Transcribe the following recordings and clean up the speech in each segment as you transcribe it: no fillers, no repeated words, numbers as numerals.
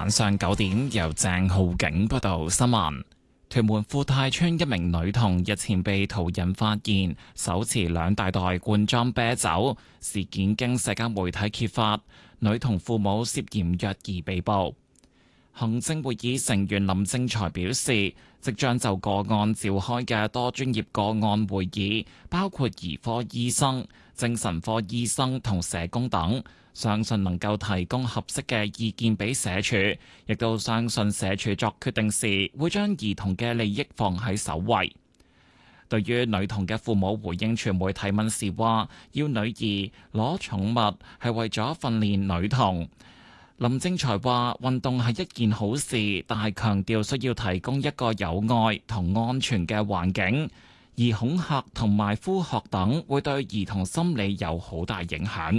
晚上9點，由鄭浩景報道新聞。屯門富泰村一名女童日前被途人發現手持2大袋罐裝啤酒，事件經社交媒體揭發，女童父母涉嫌虐兒被捕。行政會議成員林正財表示，即將就個案召開嘅多專業個案會議，包括兒科醫生、精神科醫生同社工等，相信能夠提供合適嘅意見俾社署，亦都相信社署作決定時會將兒童嘅利益放喺首位。對於女童嘅父母回應傳媒提問時話，要女兒攞寵物係為咗訓練女童。林正財話：運動係一件好事，但係強調需要提供一個有愛同安全嘅環境，而恐嚇同埋呼喝等會對兒童心理有好大影響。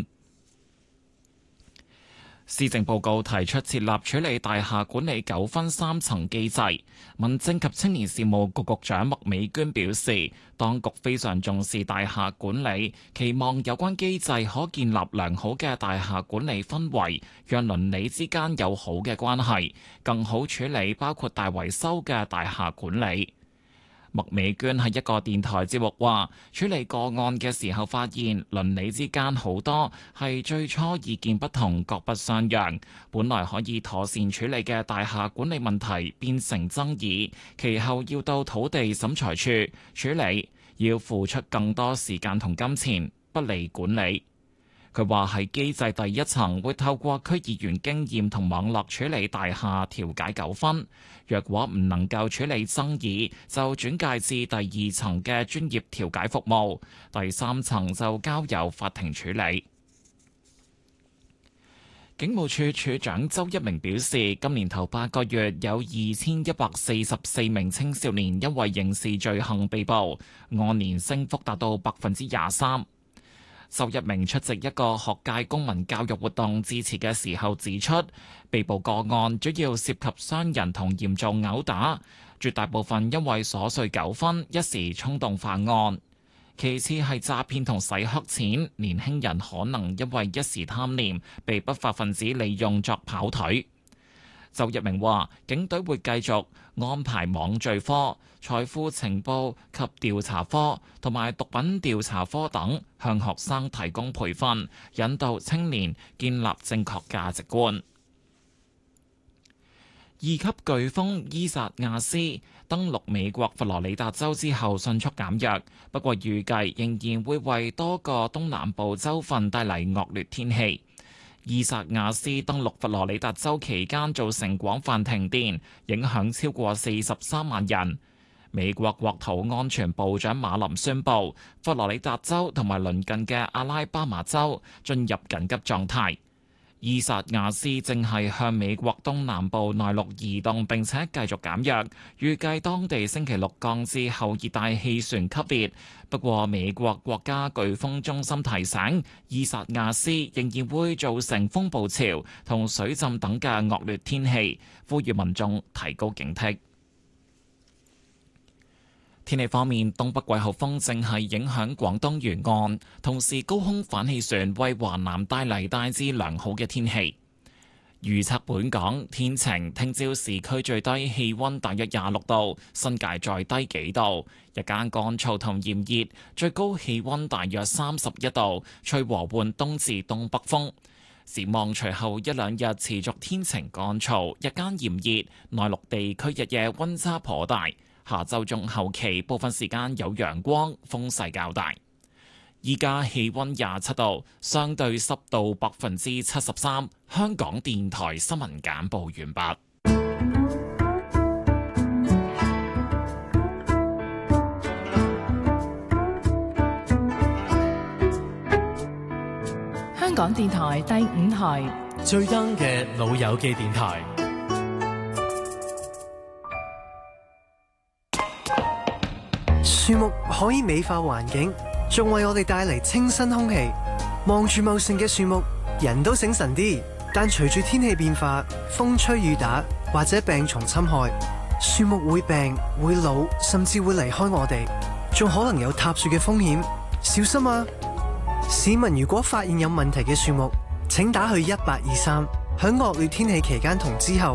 施政報告提出設立處理大廈管理糾紛3層機制。民政及青年事務局局長麥美娟表示，當局非常重視大廈管理，期望有關機制可建立良好嘅大廈管理氛圍，讓鄰里之間有好嘅關係，更好處理包括大維修嘅大廈管理。麥美娟喺一個電台節目話，處理個案嘅時候發現鄰里之間好多係最初意見不同，各不相讓，本來可以妥善處理嘅大廈管理問題變成爭議，其後要到土地審裁處處理，要付出更多時間同金錢，不利管理。佢話喺機制第一層會透過區議員經驗同網絡處理大廈調解糾紛，若果唔能夠處理爭議，就轉介至第2層嘅專業調解服務，第3層就交由法庭處理。警務處處長周一鳴表示，今年頭8個月有2144名青少年因為刑事罪行被捕，按年升幅達到23%。周一鳴出席一個學界公民教育活動致辭嘅時候指出，被捕個案主要涉及傷人同嚴重毆打，絕大部分因為瑣碎糾紛一時衝動犯案。其次係詐騙同洗黑錢，年輕人可能因為一時貪念被不法分子利用作跑腿。周一鳴話，警隊會繼續安排網罪科、財富情報及調查科同埋毒品調查科等，向學生提供培訓，引導青年建立正確價值觀。2級颶風伊薩亞斯登陸美國佛羅里達州之後迅速減弱，不過預計仍然會為多個東南部州份帶嚟惡劣天氣。伊薩亞斯登陸佛羅里達州期間造成廣泛停電，影響超過43萬人。美國國土安全部長馬林宣布，佛羅里達州同埋鄰近嘅阿拉巴馬州進入緊急狀態。伊薩亞斯正係向美國東南部內陸移動，並且繼續減弱，預計當地星期六降至後熱帶氣旋級別。不過，美國國家颶風中心提醒，伊薩亞斯仍然會造成風暴潮同水浸等嘅惡劣天氣，呼籲民眾提高警惕。天氣方面，東北季候風正係影響廣東沿岸，同時高空反氣旋為華南帶嚟大致良好嘅天氣。預測本港天晴，聽朝市區最低氣溫大約26度，新界再低幾度，日間乾燥同炎熱，最高氣溫大約31度，吹和緩東至東北風。展望隨後1、2日持續天晴乾燥，日間炎熱，內陸地區日夜溫差頗大。下週中後期部分時間有陽光，風勢較大。依家氣溫27度，相對濕度73%。香港電台新聞簡報完畢。 香港電台第5台最 young 嘅老友記電台。 樹木可以美化環境，仲為我哋帶嚟清新空氣。望住茂盛嘅樹木，人都醒神啲。但隨住天氣變化，風吹雨打或者病蟲侵害，樹木會病、會老，甚至會離開我哋，仲可能有塌樹嘅風險。小心啊！市民如果發現有問題嘅樹木，請打去1823。響惡劣天氣期間同之後，